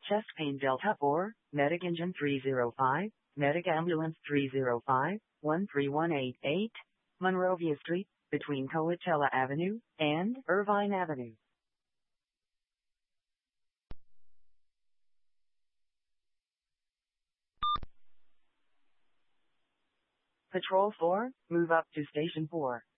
Chest pain Delta 4, Medic Engine 305, Medic Ambulance 305, 13188, Monrovia Street, between Coachella Avenue and Irvine Avenue. Patrol 4, move up to Station 4.